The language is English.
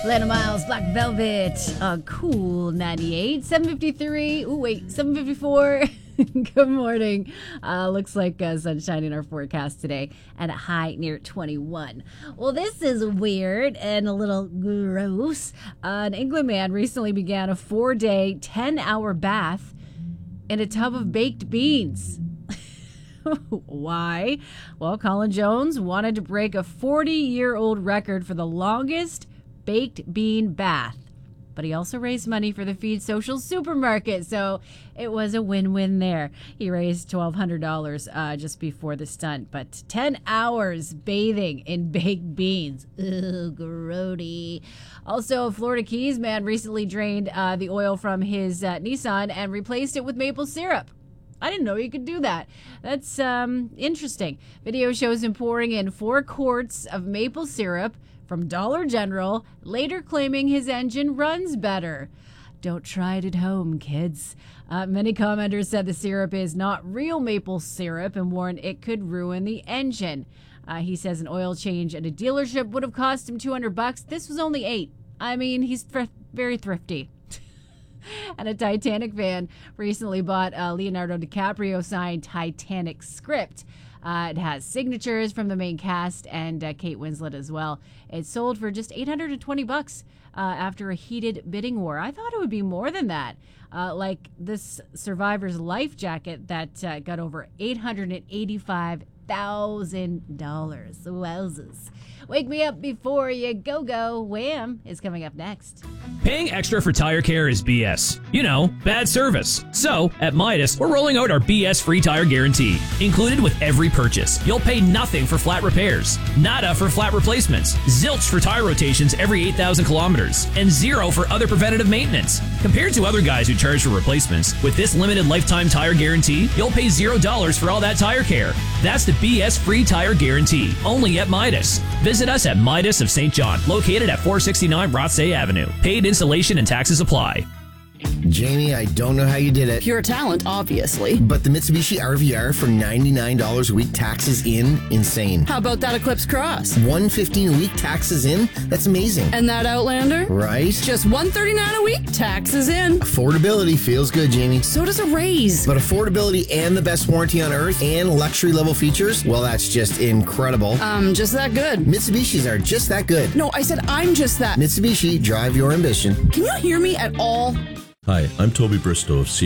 Lana Miles, Black Velvet, cool 98, 753. Ooh, wait, 754. Good morning. Looks like sunshine in our forecast today at a high near 21. Well, this is weird and a little gross. An England man recently began a 4-day, 10-hour bath in a tub of baked beans. Why? Well, Colin Jones wanted to break a 40-year-old record for the longest baked bean bath. But he also raised money for the Feed Social supermarket, so it was a win-win there. He raised $1,200 just before the stunt, but 10 hours bathing in baked beans. Ugh, grody. Also, a Florida Keys man recently drained the oil from his Nissan and replaced it with maple syrup. I didn't know you could do that. That's interesting. Video shows him pouring in 4 quarts of maple syrup from Dollar General, later claiming his engine runs better. Don't try it at home, kids. Many commenters said the syrup is not real maple syrup and warned it could ruin the engine. He says an oil change at a dealership would have cost him $200. This was only $8. I mean, he's very thrifty. And a Titanic fan recently bought a Leonardo DiCaprio signed Titanic script. It has signatures from the main cast and Kate Winslet as well. It sold for just $820 after a heated bidding war. I thought it would be more than that. Like this survivor's life jacket that got over $885,000. Wowzers. Wake me up before you go. Wham is coming up next. Paying extra for tire care is BS. You know, bad service. So, at Midas, we're rolling out our BS free tire guarantee. Included with every purchase, you'll pay nothing for flat repairs, nada for flat replacements, zilch for tire rotations every 8,000 kilometers, and 0 for other preventative maintenance. Compared to other guys who charge for replacements, with this limited lifetime tire guarantee, you'll pay $0 for all that tire care. That's the BS free tire guarantee, only at Midas. Visit us at Midas of St. John, located at 469 Rothsay Avenue. Paid installation and taxes apply. Jamie, I don't know how you did it. Pure talent, obviously. But the Mitsubishi RVR for $99 a week, taxes in, insane. How about that Eclipse Cross? $115 a week, taxes in? That's amazing. And that Outlander? Right? Just $139 a week, taxes in. Affordability feels good, Jamie. So does a raise. But affordability and the best warranty on earth and luxury level features, well, that's just incredible. Just that good. Mitsubishis are just that good. No, I said I'm just that. Mitsubishi, drive your ambition. Can you hear me at all? Hi, I'm Toby Bristow of